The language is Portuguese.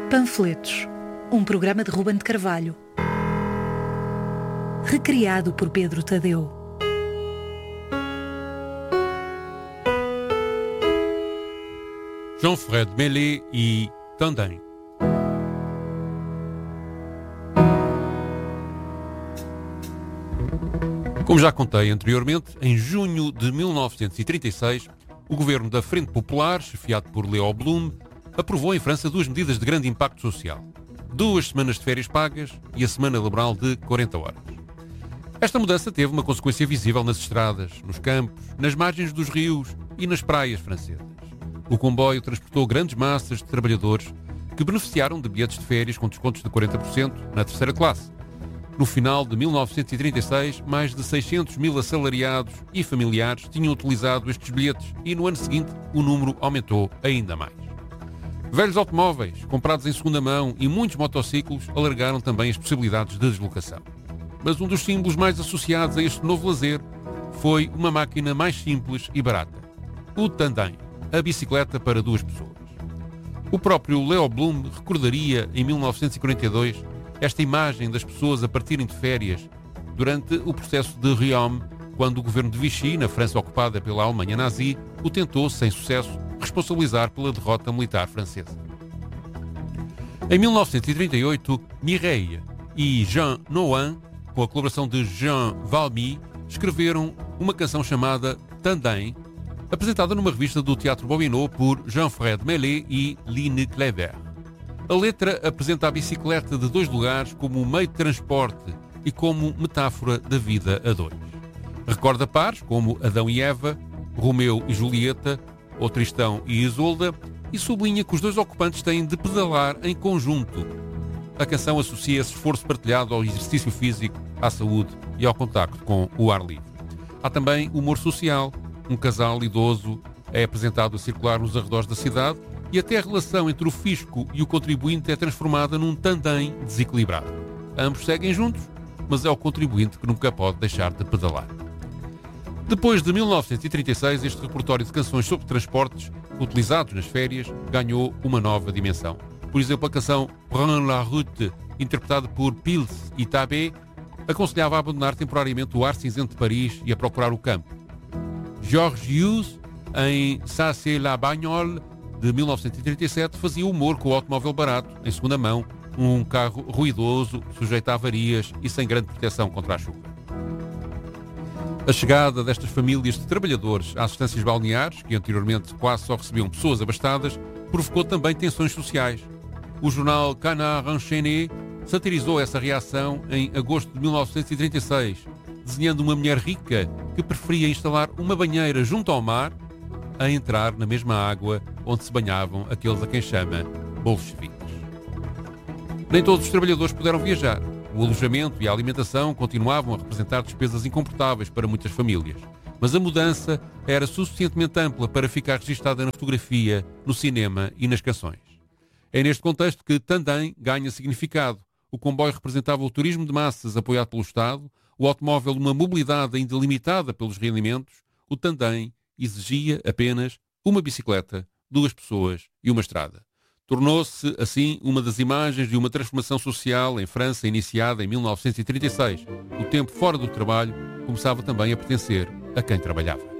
Panfletos, um programa de Ruben de Carvalho, recriado por Pedro Tadeu. Jean-Fred Mellet e Tandem. Como já contei anteriormente, em junho de 1936, o governo da Frente Popular, chefiado por Léo Blum, aprovou em França duas medidas de grande impacto social: 2 semanas de férias pagas e a semana laboral de 40 horas. Esta mudança teve uma consequência visível nas estradas, nos campos, nas margens dos rios e nas praias francesas. O comboio transportou grandes massas de trabalhadores que beneficiaram de bilhetes de férias com descontos de 40% na terceira classe. No final de 1936, mais de 600 mil assalariados e familiares tinham utilizado estes bilhetes e no ano seguinte o número aumentou ainda mais. Velhos automóveis, comprados em segunda mão, e muitos motociclos alargaram também as possibilidades de deslocação. Mas um dos símbolos mais associados a este novo lazer foi uma máquina mais simples e barata: o tandem, a bicicleta para 2 pessoas. O próprio Léo Blum recordaria em 1942 esta imagem das pessoas a partirem de férias durante o processo de Riom, quando o governo de Vichy, na França ocupada pela Alemanha nazi, o tentou, sem sucesso, responsabilizar pela derrota militar francesa. Em 1938, Mireille e Jean Nouin, com a colaboração de Jean Valmy, escreveram uma canção chamada Tandem, apresentada numa revista do Teatro Bobinot por Jean-Fred Mellet e Line Clever. A letra apresenta a bicicleta de 2 lugares como meio de transporte e como metáfora da vida a 2. Recorda pares como Adão e Eva, Romeu e Julieta, ou Tristão e Isolda, e sublinha que os 2 ocupantes têm de pedalar em conjunto. A canção associa esse esforço partilhado ao exercício físico, à saúde e ao contacto com o ar livre. Há também humor social. Um casal idoso é apresentado a circular nos arredores da cidade e até a relação entre o fisco e o contribuinte é transformada num tandem desequilibrado. Ambos seguem juntos, mas é o contribuinte que nunca pode deixar de pedalar. Depois de 1936, este repertório de canções sobre transportes, utilizados nas férias, ganhou uma nova dimensão. Por exemplo, a canção Prends la route, interpretada por Pils e Tabé, aconselhava a abandonar temporariamente o ar cinzento de Paris e a procurar o campo. Georges Hughes, em Ça c'est la bagnole, de 1937, fazia humor com o automóvel barato, em segunda mão, um carro ruidoso, sujeito a avarias e sem grande proteção contra a chuva. A chegada destas famílias de trabalhadores às estâncias balneares, que anteriormente quase só recebiam pessoas abastadas, provocou também tensões sociais. O jornal Canard Enchaîné satirizou essa reação em agosto de 1936, desenhando uma mulher rica que preferia instalar uma banheira junto ao mar a entrar na mesma água onde se banhavam aqueles a quem chama bolcheviques. Nem todos os trabalhadores puderam viajar. O alojamento e a alimentação continuavam a representar despesas incomportáveis para muitas famílias, mas a mudança era suficientemente ampla para ficar registada na fotografia, no cinema e nas canções. É neste contexto que Tandem ganha significado. O comboio representava o turismo de massas apoiado pelo Estado, o automóvel uma mobilidade ainda limitada pelos rendimentos, o tandem exigia apenas uma bicicleta, 2 pessoas e uma estrada. Tornou-se, assim, uma das imagens de uma transformação social em França iniciada em 1936. O tempo fora do trabalho começava também a pertencer a quem trabalhava.